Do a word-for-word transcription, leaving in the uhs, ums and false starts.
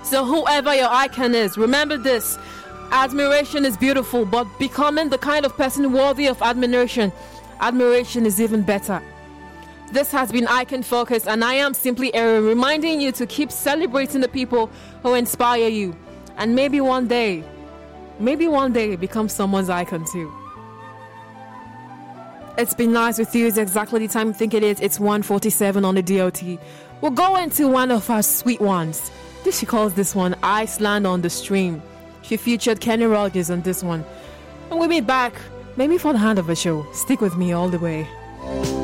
So whoever your icon is, remember this. Admiration is beautiful, but becoming the kind of person worthy of admiration, admiration is even better. This has been Icon Focus, and I am Simply Erin, reminding you to keep celebrating the people who inspire you. And maybe one day, maybe one day become someone's icon too. It's been nice with you. It's exactly the time I think it is. It's one forty-seven on the D O T. We'll go into one of our sweet ones. This she calls this one Iceland on the Stream. She featured Kenny Rogers on this one. And we'll be back, maybe for the hand of a show. Stick with me all the way.